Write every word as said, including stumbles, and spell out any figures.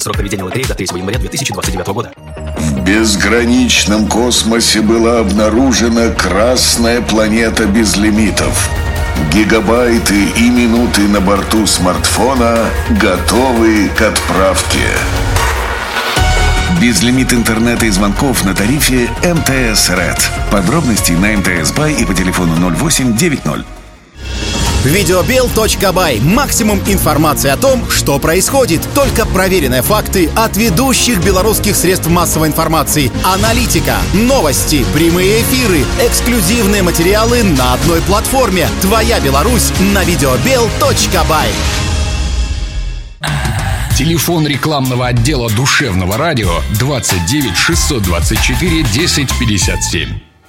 Срок проведения лотереи до третьего января две тысячи двадцать девятого года. В безграничном космосе была обнаружена красная планета без лимитов. Гигабайты и минуты на борту смартфона готовы к отправке. Безлимит интернета и звонков на тарифе эм тэ эс Red. Подробности на эм тэ эс бай и по телефону ноль восемь девять ноль. Видеобел точка бай. Максимум информации о том, что происходит. Только проверенные факты от ведущих белорусских средств массовой информации. Аналитика, новости, прямые эфиры, эксклюзивные материалы на одной платформе. Твоя Беларусь на видеобел точка бай. Телефон рекламного отдела душевного радио двадцать девять шестьсот двадцать четыре десять пятьдесят семь.